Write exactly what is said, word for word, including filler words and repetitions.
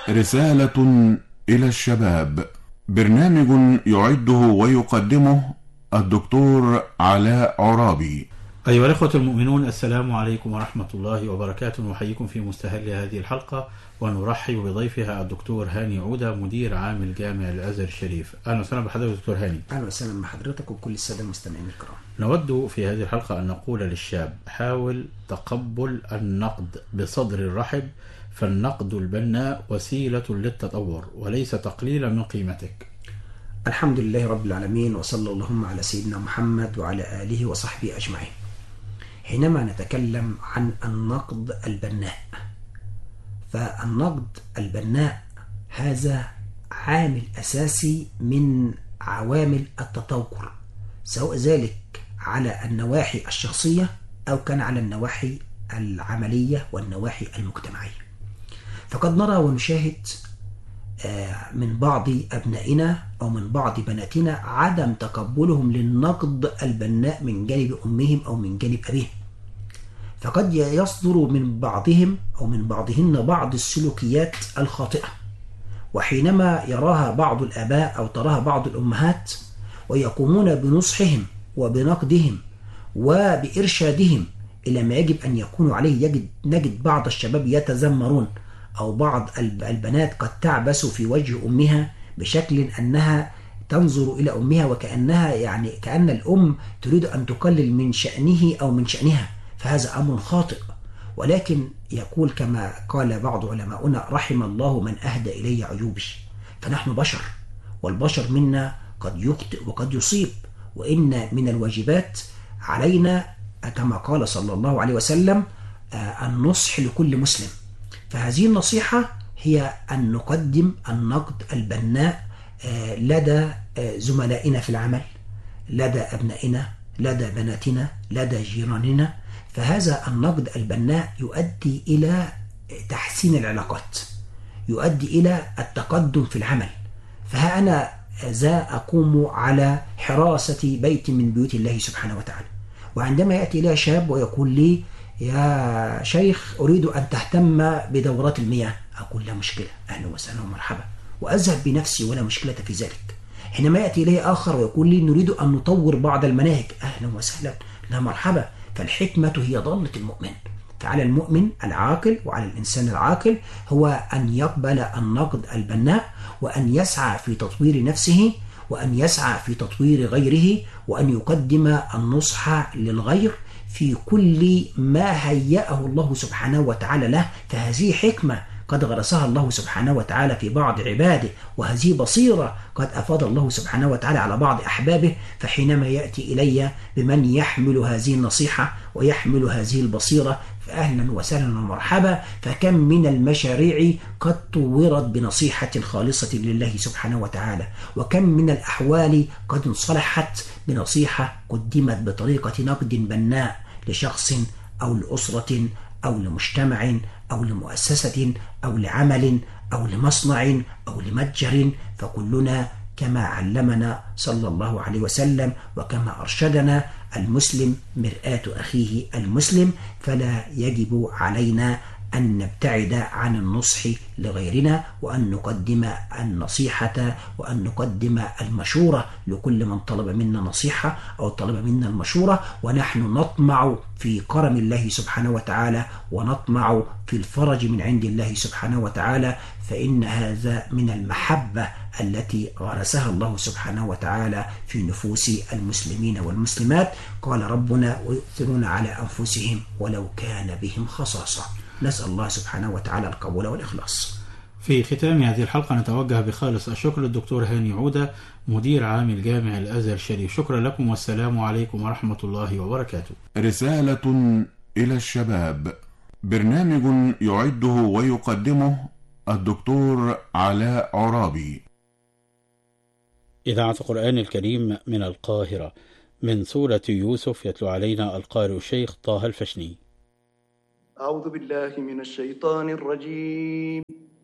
رسالة إلى الشباب، برنامج يعده ويقدمه الدكتور علاء عرابي. أيها الأخوة المؤمنون، السلام عليكم ورحمة الله وبركاته. نحييكم في مستهل هذه الحلقة ونرحب بضيفها الدكتور هاني عودة، مدير عام الجامع الأزهر الشريف. أهلا وسهلا بحضرتك دكتور هاني. أهلا وسهلا بحضرتك وكل السادة المستمعين الكرام. نود في هذه الحلقة أن نقول للشاب: حاول تقبل النقد بصدر الرحب، فالنقد البناء وسيلة للتطور وليس تقليلا من قيمتك. الحمد لله رب العالمين، وصلى اللهم على سيدنا محمد وعلى آله وصحبه أجمعين. حينما نتكلم عن النقد البناء، فالنقد البناء هذا عامل أساسي من عوامل التطور، سواء ذلك على النواحي الشخصية أو كان على النواحي العملية والنواحي المجتمعية. فقد نرى ونشاهد من بعض أبنائنا أو من بعض بناتنا عدم تقبلهم للنقد البناء من جانب أمهم أو من جانب أبيهم، فقد يصدر من بعضهم أو من بعضهن بعض السلوكيات الخاطئة، وحينما يراها بعض الآباء أو تراها بعض الأمهات ويقومون بنصحهم وبنقدهم وبإرشادهم إلى ما يجب أن يكونوا عليه، يجد نجد بعض الشباب يتذمرون أو بعض البنات قد تعبس في وجه أمها بشكل أنها تنظر إلى أمها وكأنها يعني كأن الأم تريد أن تقلل من شأنه أو من شأنها، فهذا أمر خاطئ. ولكن يقول كما قال بعض علماؤنا: رحم الله من أهدى إلي عيوبي. فنحن بشر، والبشر منا قد يخطئ وقد يصيب، وإن من الواجبات علينا كما قال صلى الله عليه وسلم النصح لكل مسلم. فهذه النصيحة هي أن نقدم النقد البناء لدى زملائنا في العمل، لدى أبنائنا، لدى بناتنا، لدى جيراننا. فهذا النقد البناء يؤدي إلى تحسين العلاقات، يؤدي إلى التقدم في العمل. فها أنا ذا أقوم على حراسة بيت من بيوت الله سبحانه وتعالى، وعندما يأتي إلي شاب ويقول لي: يا شيخ أريد أن تهتم بدورات المياه، أقول: لا مشكلة، أهلا وسهلا ومرحبا، وأذهب بنفسي ولا مشكلة في ذلك. حينما يأتي إلي آخر ويقول لي: نريد أن نطور بعض المناهج، أهلا وسهلا، لا مرحبا. فالحكمة هي ضالة المؤمن، فعلى المؤمن العاقل وعلى الإنسان العاقل هو أن يقبل النقد البناء، وأن يسعى في تطوير نفسه، وأن يسعى في تطوير غيره، وأن يقدم النصح للغير في كل ما هيأه الله سبحانه وتعالى له. فهذه حكمة قد غرسها الله سبحانه وتعالى في بعض عباده، وهذه بصيرة قد أفاض الله سبحانه وتعالى على بعض أحبابه. فحينما يأتي إلي بمن يحمل هذه النصيحة ويحمل هذه البصيرة، فأهلا وسهلا ومرحبا. فكم من المشاريع قد طورت بنصيحة خالصة لله سبحانه وتعالى، وكم من الأحوال قد انصلحت بنصيحة قدمت بطريقة نقد بناء لشخص أو لأسرة أو لمجتمع أو لمؤسسة أو لعمل أو لمصنع أو لمتجر. فكلنا كما علمنا صلى الله عليه وسلم وكما أرشدنا: المسلم مرآة أخيه المسلم. فلا يجب علينا أن نبتعد عن النصح لغيرنا، وأن نقدم النصيحة وأن نقدم المشورة لكل من طلب منا نصيحة أو طلب منا المشورة، ونحن نطمع في كرم الله سبحانه وتعالى، ونطمع في الفرج من عند الله سبحانه وتعالى. فإن هذا من المحبة التي غرسها الله سبحانه وتعالى في نفوس المسلمين والمسلمات. قال ربنا: ويؤثرون على أنفسهم ولو كان بهم خصاصة. نسأل الله سبحانه وتعالى القبول والإخلاص. في ختام هذه الحلقة نتوجه بخالص الشكر للدكتور هاني عودة، مدير عام الجامع الأزهر الشريف. شكرا لكم والسلام عليكم ورحمة الله وبركاته. رسالة إلى الشباب، برنامج يعده ويقدمه الدكتور علاء عرابي. إذاعة القرآن الكريم من القاهرة، من سورة يوسف، يتلو علينا القارئ الشيخ طه الفشني. أعوذ بالله من الشيطان الرجيم.